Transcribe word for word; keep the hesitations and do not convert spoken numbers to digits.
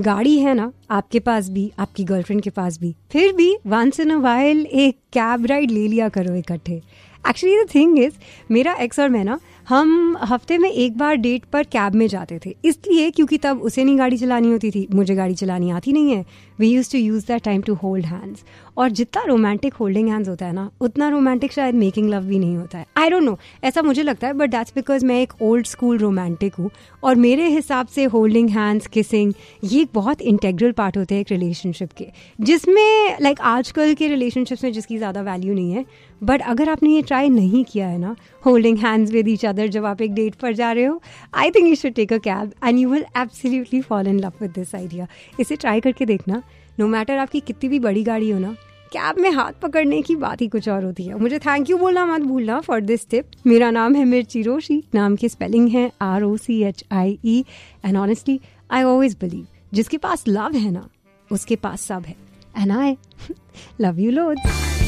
गाड़ी है ना आपके पास भी, आपकी गर्लफ्रेंड के पास भी, फिर भी वंस इन अ वाइल एक कैब राइड ले लिया करो इकट्ठे। एक्चुअली द थिंग इज, मेरा एक्स और मैं ना, हम हफ्ते में एक बार डेट पर कैब में जाते थे, इसलिए क्योंकि तब उसे नहीं गाड़ी चलानी होती थी, मुझे गाड़ी चलानी आती नहीं है। We use to use that time to hold hands, और जितना रोमांटिक होल्डिंग हैंड्स होता है ना, उतना रोमांटिक शायद मेकिंग लव भी नहीं होता है। आई डोंट नो, ऐसा मुझे लगता है, बट दैट्स बिकॉज मैं एक ओल्ड स्कूल रोमांटिक हूँ, और मेरे हिसाब से होल्डिंग हैंड्स, किसिंग, ये एक बहुत इंटेग्रल पार्ट होते हैं एक रिलेशनशिप के, जिसमें लाइक like, आजकल के रिलेशनशिप्स में जिसकी ज़्यादा वैल्यू नहीं है। बट अगर आपने ये ट्राई नहीं किया है ना, holding hands with each other, जब आप एक डेट पर जा रहे हो, I think you should take a cab and you will absolutely fall in love with this idea. इसे ट्राई करके देखना। नो मैटर आपकी कितनी भी बड़ी गाड़ी हो ना, कैब में हाथ पकड़ने की बात ही कुछ और होती है। मुझे थैंक यू बोलना मत भूलना फॉर दिस टिप। मेरा नाम है मिर्ची रोशी, नाम की स्पेलिंग है R O C H I E, and honestly I always believe जिसके पास लव है ना, उसके पास सब है, and I love you loads.